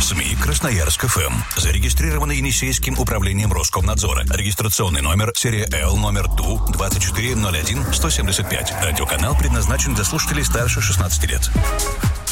СМИ «Красноярск ФМ». Зарегистрировано Енисейским управлением Роскомнадзора. Регистрационный номер серия Л номер ТУ 2401-175. Радиоканал предназначен для слушателей старше 16 лет.